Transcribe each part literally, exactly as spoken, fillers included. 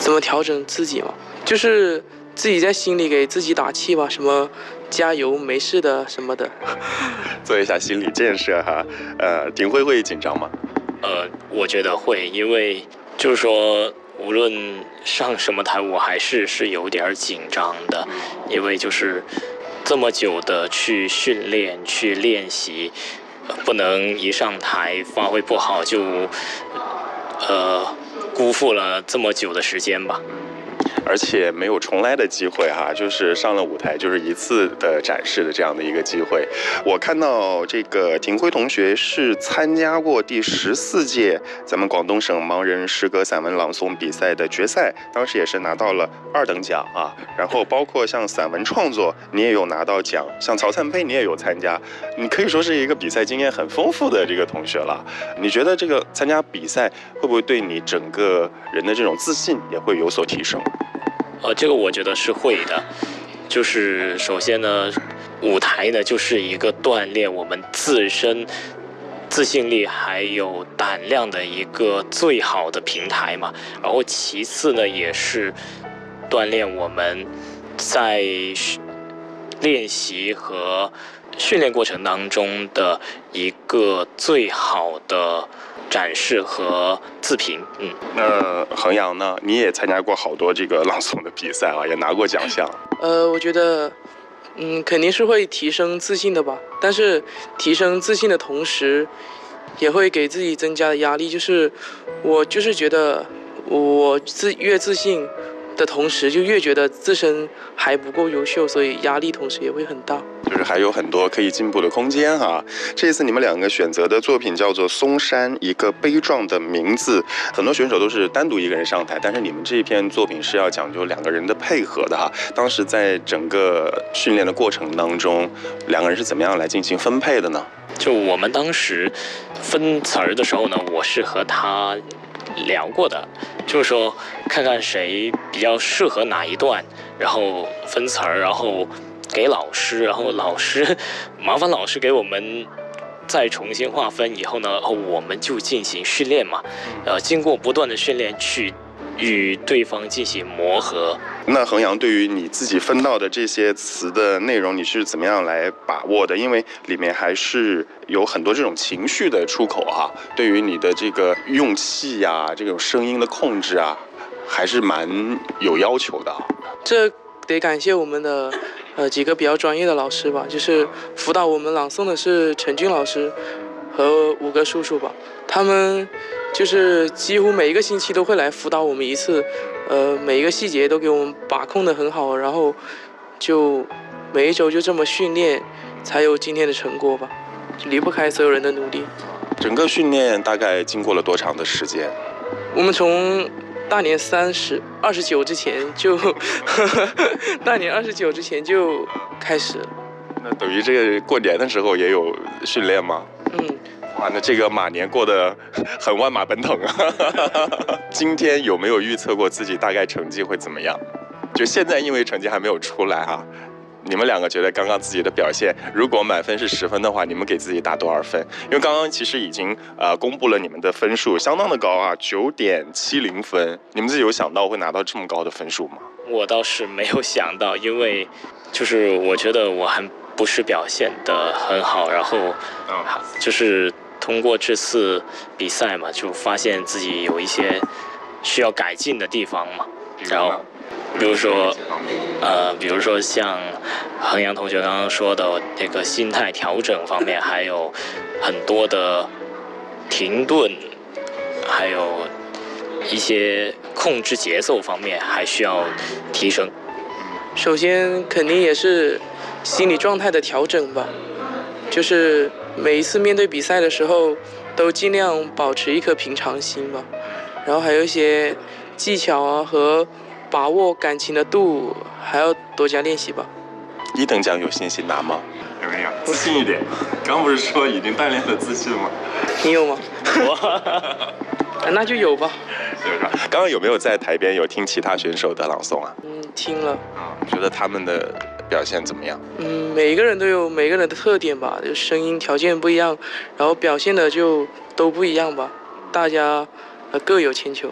怎么调整自己嘛，就是自己在心里给自己打气吧，什么加油，没事的什么的， 做一下心理建设哈。呃，廷辉会紧张吗？ 呃，我觉得会，因为就是说，无论上什么台，我还是是有点紧张的，因为就是这么久的去训练、去练习，呃、不能一上台发挥不好就呃辜负了这么久的时间吧。 而且没有重来的机会哈，就是上了舞台就是一次的展示的这样的一个机会。我看到这个廷辉同学是参加过第十四届咱们广东省盲人诗歌散文朗诵比赛的决赛，当时也是拿到了二等奖啊。然后包括像散文创作，你也有拿到奖，像曹灿飞你也有参加，你可以说是一个比赛经验很丰富的这个同学了。你觉得这个参加比赛会不会对你整个人的这种自信也会有所提升？ 呃，这个我觉得是会的，就是首先呢，舞台呢就是一个锻炼我们自身自信力还有胆量的一个最好的平台嘛。然后其次呢，也是锻炼我们在练习和训练过程当中的一个最好的展示和自评。嗯， 那衡阳呢？你也参加过好多这个朗诵的比赛啊，也拿过奖项。 呃，我觉得，嗯，肯定是会提升自信的吧。但是提升自信的同时，也会给自己增加的压力。就是我就是觉得，我自越自信的同时，就越觉得自身还不够优秀，所以压力同时也会很大。 就是还有很多可以进步的空间哈。这次你们两个选择的作品叫做《松山》，一个悲壮的名字。很多选手都是单独一个人上台，但是你们这篇作品是要讲究两个人的配合的哈。当时在整个训练的过程当中，两个人是怎么样来进行分配的呢？ 就我们当时分词儿的时候呢，我是和他聊过的，就是说看看谁比较适合哪一段，然后分词儿，然后给老师，然后老师麻烦老师给我们再重新划分以后呢，哦，我们就进行训练嘛，呃，经过不断的训练去与对方进行磨合。 那衡阳，对于你自己分到的这些词的内容，你是怎么样来把握的？因为里面还是有很多这种情绪的出口哈、啊，对于你的这个用气呀、啊，这种声音的控制啊，还是蛮有要求的。 这得感谢我们的呃几个比较专业的老师吧，就是辅导我们朗诵的是陈军老师和五个叔叔吧，他们就是几乎每一个星期都会来辅导我们一次，呃，每一个细节都给我们把控得很好，然后就每一周就这么训练，才有今天的成果吧，离不开所有人的努力。 整个训练大概经过了多长的时间？ 我们从大年三十二十九之前就大年二十九之前就开始了。 那等于这个过年的时候也有训练吗？ 嗯。 哇，那这个马年过得很万马奔腾啊！今天有没有预测过自己大概成绩会怎么样？就现在，因为成绩还没有出来哈、啊，你们两个觉得刚刚自己的表现，如果满分是十分的话，你们给自己打多少分？因为刚刚其实已经呃公布了你们的分数，相当的高啊，九点七零分。你们自己有想到会拿到这么高的分数吗？ 我倒是没有想到，因为就是我觉得我还不是表现得很好，然后就是通过这次比赛嘛，就发现自己有一些需要改进的地方嘛。然后，比如说，呃，比如说像衡阳同学刚刚说的那个心态调整方面，还有很多的停顿，还有一些控制节奏方面还需要提升。 首先，肯定也是心理状态的调整吧，就是每一次面对比赛的时候，都尽量保持一颗平常心吧。然后还有一些技巧啊和把握感情的度，还要多加练习吧。 一等奖有信心拿吗？有没有？自信一点。刚不是说已经锻炼了自信吗？ 你有吗？ 我那就有吧。 是吧？刚刚有没有在台边有听其他选手的朗诵啊？ 嗯，听了。 啊，觉得他们的表现怎么样？ 嗯，每个人都有每个人的特点吧，就声音条件不一样，然后表现的就都不一样吧，大家呃各有千秋。 嗯，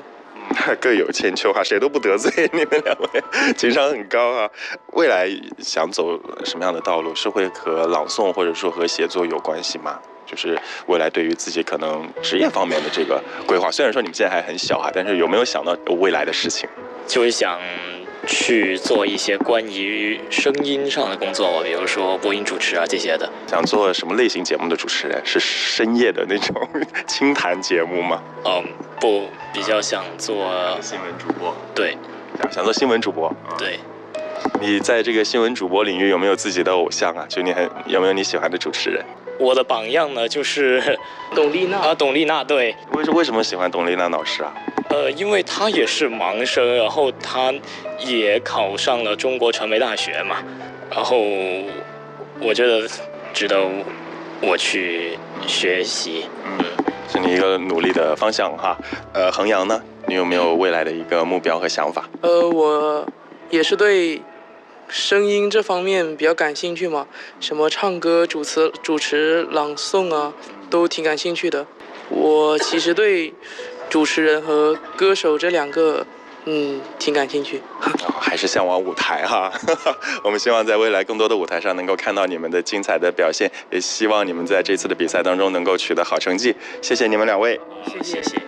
各有千秋哈，谁都不得罪。你们两位情商很高啊。未来想走什么样的道路？是会和朗诵或者说和写作有关系吗？就是未来对于自己可能职业方面的这个规划，虽然说你们现在还很小哈，但是有没有想到未来的事情？ 就是想去做一些关于声音上的工作，比如说播音主持啊这些的。 想做什么类型节目的主持人？是深夜的那种清谈节目吗？ 嗯，不，比较想做新闻主播。 对， 想做新闻主播。 对。 你在这个新闻主播领域有没有自己的偶像啊？就你很有没有你喜欢的主持人？ 我的榜样呢，就是董丽娜啊，董丽娜。对。 为为什么喜欢董丽娜老师啊？ 呃，因为她也是盲生，然后她也考上了中国传媒大学嘛，然后我觉得值得我去学习。 嗯，是你一个努力的方向哈。呃，衡阳呢，你有没有未来的一个目标和想法？ 呃，我也是对声音这方面比较感兴趣嘛，什么唱歌、主持、主持、朗诵啊，都挺感兴趣的。我其实对主持人和歌手这两个，嗯，挺感兴趣。 哦、还是向往舞台哈。我们希望在未来更多的舞台上能够看到你们的精彩的表现，也希望你们在这次的比赛当中能够取得好成绩。谢谢你们两位， 谢谢。